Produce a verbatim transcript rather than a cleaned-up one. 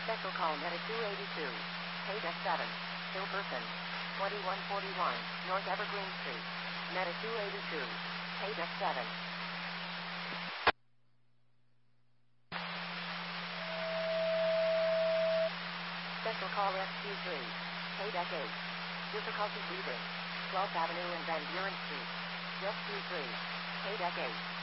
Special call Meta two eighty-two. Paid F seven. Hill person. twenty-one forty-one, North Evergreen Street. Meta two eighty-two. Paid F seven. Special call S Q three. Paid F eight. Difficulty breathing. twelfth Avenue and Van Buren Street. Rescue three. Paid F eight.